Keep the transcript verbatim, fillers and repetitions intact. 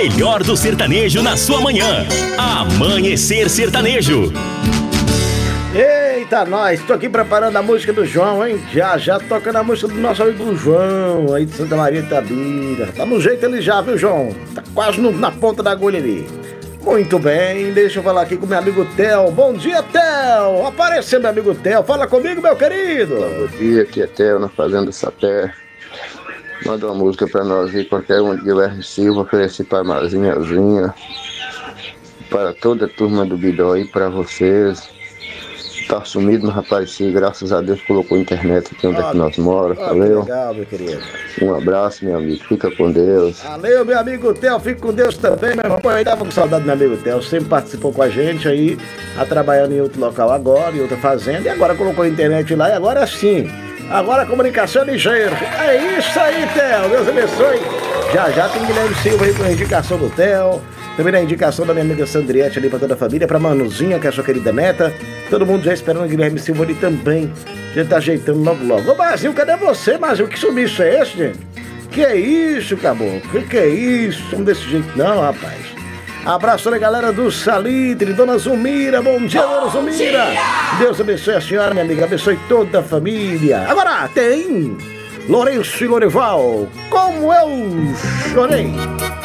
melhor do sertanejo na sua manhã. Amanhecer Sertanejo. Eita, nós, tô aqui preparando a música do João, hein? Já, já tocando a música do nosso amigo João, aí de Santa Maria de Itabira. Tá no jeito ele já, viu, João? Tá quase no, na ponta da agulha ali. Muito bem, deixa eu falar aqui com meu amigo Theo. Bom dia, Theo! Apareceu, meu amigo Theo. Fala comigo, meu querido. Bom dia, aqui é Theo, na Fazenda Sapé. Manda uma música pra nós aí, qualquer um de Guilherme Silva, oferecer pra Marzinhazinha, para toda a turma do Bidó aí, pra vocês. Tá sumido, mas apareci, graças a Deus colocou internet aqui onde ah, é que nós moramos, ah, valeu? Legal, meu querido. Um abraço, meu amigo, fica com Deus. Valeu, meu amigo Theo, fica com Deus também, meu irmão. Pô, eu tava com saudade do meu amigo Theo, sempre participou com a gente aí, tá trabalhando em outro local agora, em outra fazenda, e agora colocou a internet lá, e agora sim, agora a comunicação é ligeira. É isso aí, Theo, Deus abençoe. Já já tem Guilherme Silva aí com a indicação do Theo. Também na indicação da minha amiga Sandriette ali pra toda a família, pra Manuzinha, que é a sua querida neta. Todo mundo já esperando o Guilherme Silva ali também. A gente tá ajeitando logo logo. Ô Mazinho, cadê você, Mazinho? Que sumiço é esse, gente? Que é isso, caboclo? Que que é isso? Não desse jeito não, rapaz. Abraço da galera do Salitre, Dona Zumira. Bom dia, Bom Dona Zumira. Dia. Deus abençoe a senhora, minha amiga. Abençoe toda a família. Agora tem Lourenço e Lorival. Como eu chorei.